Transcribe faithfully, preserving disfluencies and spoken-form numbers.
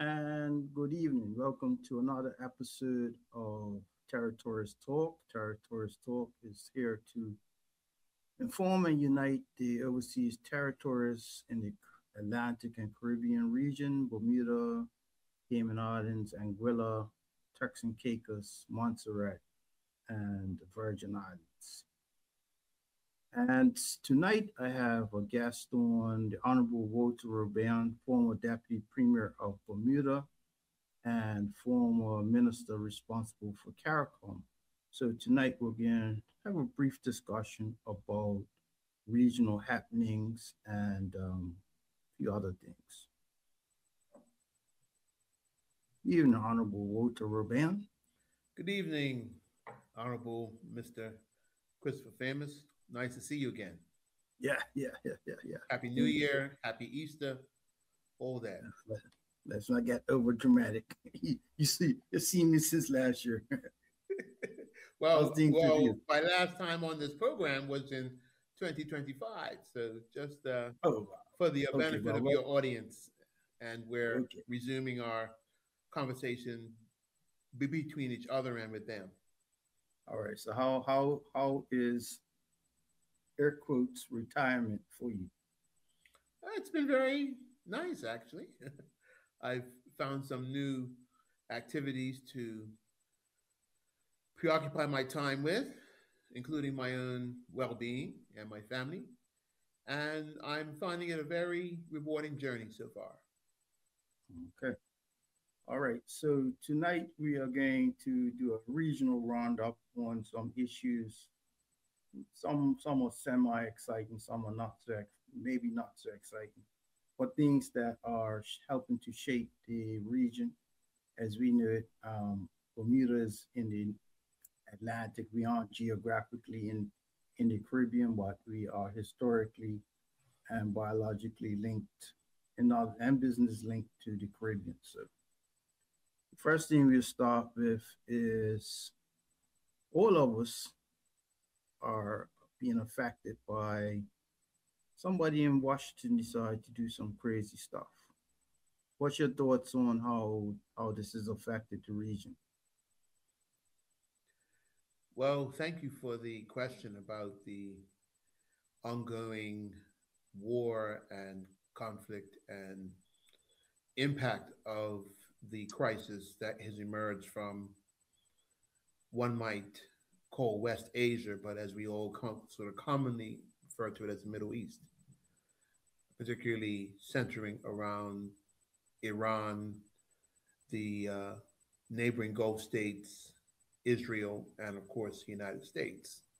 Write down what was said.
and good evening. Welcome to another episode of Territories Talk. Territories Talk is here to inform and unite the overseas territories in the Atlantic and Caribbean region, Bermuda, Cayman Islands, Anguilla, Turks and Caicos, Montserrat, and the Virgin Islands. And tonight I have a guest on the Honorable Walter Robin, former Deputy Premier of Bermuda and former minister responsible for CARICOM. So tonight we're going to have a brief discussion about regional happenings and um, a few other things. Even Honorable Walter Robin. Good evening, Honorable Mister Christopher Famous. Nice to see you again. Yeah, yeah, yeah, yeah, yeah. Happy New Year, Happy Easter, all that. Let's not get over dramatic. You see, you've seen me since last year. well, well, my last time on this program was in twenty twenty-five. So just uh, oh, for the okay, benefit well, of well, your audience, and we're okay. resuming our conversation be between each other and with them. All right. So how how how is air quotes retirement for you? Uh, It's been very nice, actually. I've found some new activities to preoccupy my time with, including my own well being and my family. And I'm finding it a very rewarding journey so far. Okay. All right. So tonight we are going to do a regional roundup on some issues. Some some are semi exciting, some are not so ex- maybe not so exciting, but things that are sh- helping to shape the region as we know it. Um, Bermuda is in the Atlantic. We aren't geographically in in the Caribbean, but we are historically and biologically linked and, not, and business linked to the Caribbean. So the first thing we'll start with is all of us are being affected by somebody in Washington decide to do some crazy stuff. What's your thoughts on how how this has affected the region? Well, thank you for the question about the ongoing war and conflict and impact of the crisis that has emerged from one might call West Asia, but as we all com- sort of commonly refer to it as the Middle East, particularly centering around Iran, the uh, neighboring Gulf states, Israel, and of course the United States.